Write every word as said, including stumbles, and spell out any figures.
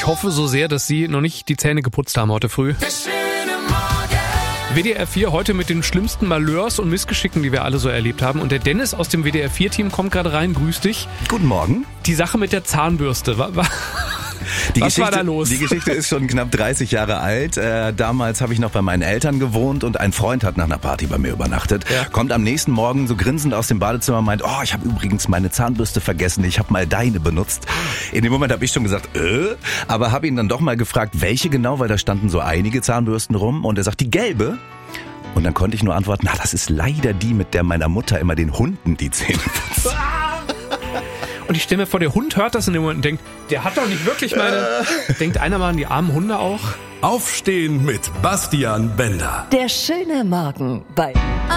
Ich hoffe so sehr, dass Sie noch nicht die Zähne geputzt haben heute früh. W D R vier heute mit den schlimmsten Malheurs und Missgeschicken, die wir alle so erlebt haben. Und der Dennis aus dem W D R vier Team kommt gerade rein. Grüß dich. Guten Morgen. Die Sache mit der Zahnbürste. War, war Die Was Geschichte, war da los? Die Geschichte ist schon knapp dreißig Jahre alt. Äh, damals habe ich noch bei meinen Eltern gewohnt und ein Freund hat nach einer Party bei mir übernachtet. Ja. Kommt am nächsten Morgen so grinsend aus dem Badezimmer und meint, oh, ich habe übrigens meine Zahnbürste vergessen, ich habe mal deine benutzt. In dem Moment habe ich schon gesagt, äh, aber habe ihn dann doch mal gefragt, welche genau, weil da standen so einige Zahnbürsten rum und er sagt, die gelbe. Und dann konnte ich nur antworten, na, das ist leider die, mit der meiner Mutter immer den Hunden die Zähne putzt. Und ich stelle mir vor, der Hund hört das in dem Moment und denkt, der hat doch nicht wirklich meine... Denkt einer mal an die armen Hunde auch? Aufstehen mit Bastian Bender. Der schöne Morgen bei